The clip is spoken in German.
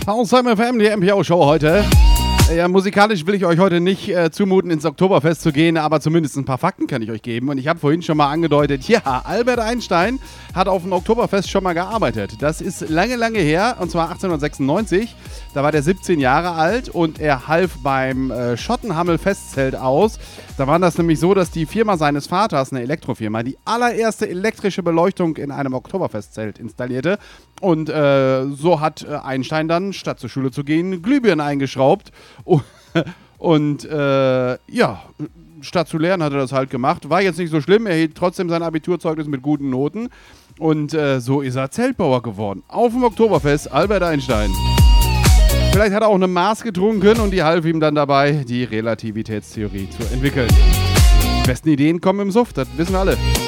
Pforzheim FM, die MPO-Show heute. Ja, musikalisch will ich euch heute nicht zumuten, ins Oktoberfest zu gehen, aber zumindest ein paar Fakten kann ich euch geben. Und ich habe vorhin schon mal angedeutet, ja, Albert Einstein hat auf dem Oktoberfest schon mal gearbeitet. Das ist lange, lange her, und zwar 1896. Da war der 17 Jahre alt und er half beim Schottenhammel-Festzelt aus. Da war das nämlich so, dass die Firma seines Vaters, eine Elektrofirma, die allererste elektrische Beleuchtung in einem Oktoberfestzelt installierte. Und so hat Einstein dann, statt zur Schule zu gehen, Glühbirnen eingeschraubt. Und ja, statt zu lernen hat er das halt gemacht. War jetzt nicht so schlimm, er hielt trotzdem sein Abiturzeugnis mit guten Noten. Und so ist er Zeltbauer geworden. Auf dem Oktoberfest, Albert Einstein. Vielleicht hat er auch eine Maß getrunken und die half ihm dann dabei, die Relativitätstheorie zu entwickeln. Die besten Ideen kommen im Suff, das wissen alle.